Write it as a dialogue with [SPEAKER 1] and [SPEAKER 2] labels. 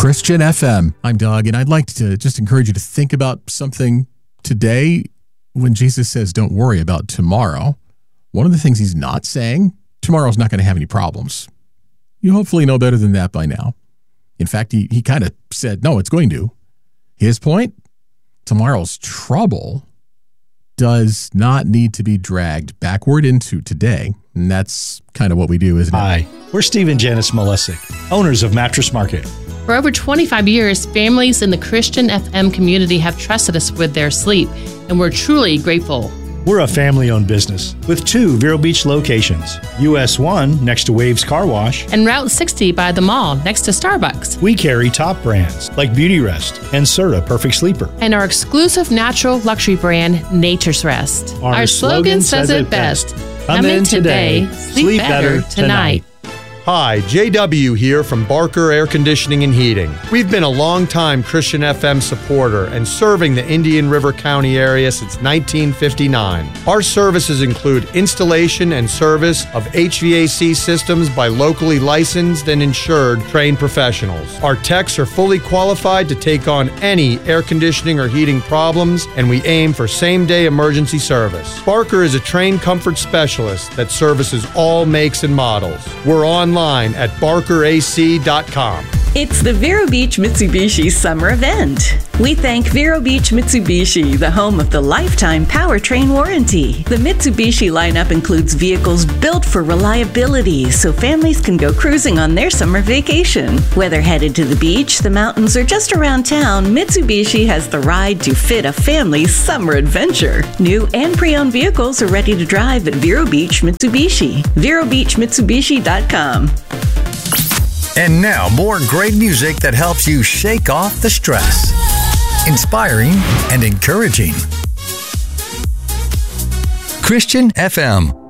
[SPEAKER 1] Christian FM. I'm Doug, and I'd like to just encourage you to think about something today when Jesus says, don't worry about tomorrow. One of the things he's not saying, tomorrow's not going to have any problems. You hopefully know better than that by now. In fact, he kind of said, no, it's going to. His point, tomorrow's trouble does not need to be dragged backward into today. And that's kind of what we do, isn't it?
[SPEAKER 2] Hi, we're Steve and Janice Malesic, owners of Mattress Market.
[SPEAKER 3] For over 25 years, families in the Christian FM community have trusted us with their sleep, and we're truly grateful.
[SPEAKER 2] We're a family-owned business with 2 Vero Beach locations. US 1 next to Waves Car Wash.
[SPEAKER 3] And Route 60 by the mall next to Starbucks.
[SPEAKER 2] We carry top brands like Beauty Rest and Serta Perfect Sleeper.
[SPEAKER 3] And our exclusive natural luxury brand, Nature's Rest. Our slogan says it best. Come in today, sleep better tonight.
[SPEAKER 4] Hi, JW here from Barker Air Conditioning and Heating. We've been a long-time Christian FM supporter and serving the Indian River County area since 1959. Our services include installation and service of HVAC systems by locally licensed and insured trained professionals. Our techs are fully qualified to take on any air conditioning or heating problems, and we aim for same-day emergency service. Barker is a trained comfort specialist that services all makes and models. We're online at barkerac.com.
[SPEAKER 5] It's the Vero Beach Mitsubishi Summer Event. We thank Vero Beach Mitsubishi, the home of the lifetime powertrain warranty. The Mitsubishi lineup includes vehicles built for reliability so families can go cruising on their summer vacation. Whether headed to the beach, the mountains, or just around town, Mitsubishi has the ride to fit a family's summer adventure. New and pre-owned vehicles are ready to drive at Vero Beach Mitsubishi. VeroBeachMitsubishi.com.
[SPEAKER 6] And now, more great music that helps you shake off the stress. Inspiring and encouraging. Christian FM.